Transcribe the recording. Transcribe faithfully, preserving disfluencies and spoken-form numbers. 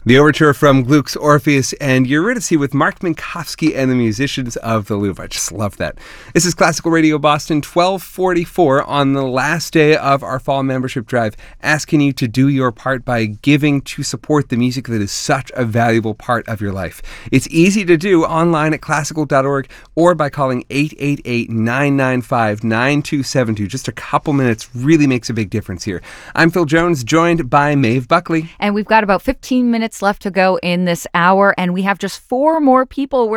The overture from Gluck's Orpheus and Eurydice with Mark Minkowski and the musicians of the Louvre. I just love that. This is Classical Radio Boston, twelve forty-four on the last day of our fall membership drive, asking you to do your part by giving to support the music that is such a valuable part of your life. It's easy to do online at classical dot org or by calling eight eight eight, nine nine five, nine two seven two. Just a couple minutes really makes a big difference here. I'm Phil Jones, joined by Maeve Buckley. And we've got about fifteen minutes left to go in this hour, and we have just four more people